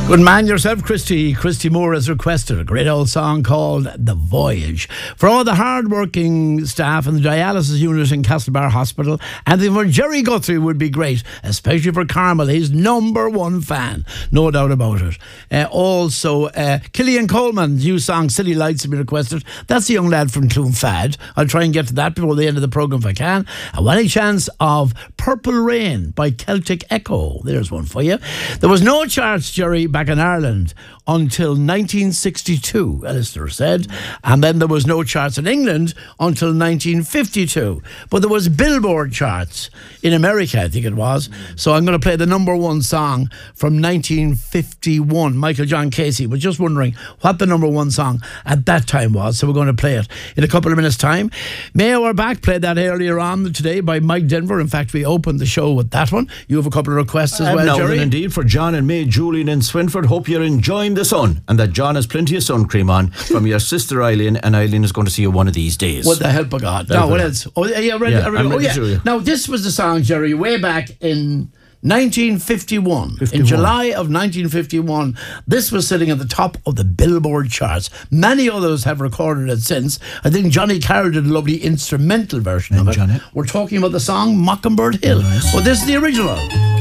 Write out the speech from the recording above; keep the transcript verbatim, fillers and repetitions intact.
Good man yourself, Christy. Christy Moore has requested a great old song called The Voyage. For all the hard-working staff in the dialysis unit in Castlebar Hospital, and for Jerry Guthrie would be great, especially for Carmel, his number one fan, no doubt about it. Uh, also, uh, Killian Coleman's new song, City Lights, has been requested. That's the young lad from Clonfad. I'll try and get to that before the end of the programme if I can. And any chance of Purple Rain by Celtic Echo. There's one for you. There was no charts, Jerry, back in Ireland until nineteen sixty-two, a listener said, and then there was no charts in England until nineteen fifty-two, but there was Billboard charts in America, I think it was. So I'm going to play the number one song from nineteen fifty-one. Michael John Casey was just wondering what the number one song at that time was, so we're going to play it in a couple of minutes time. Mayo are back, played that earlier on today by Mike Denver. In fact, we opened the show with that one. You have a couple of requests as um, well, now Jerry? then, indeed, for John and May, Julian and Swinford. Hope you're enjoying the sun and that John has plenty of sun cream on from your sister Eileen, and Eileen is going to see you one of these days. What the help of God. Now, what else? Oh, yeah, ready, Yeah, ready, I'm oh, ready yeah. to, yeah. Now, this was the song, Jerry, way back in nineteen fifty-one. fifty-one. In July of nineteen fifty-one, this was sitting at the top of the Billboard charts. Many others have recorded it since. I think Johnny Carroll did a lovely instrumental version And of it. Johnny. We're talking about the song Mockingbird Hill. Nice. Well, this is the original.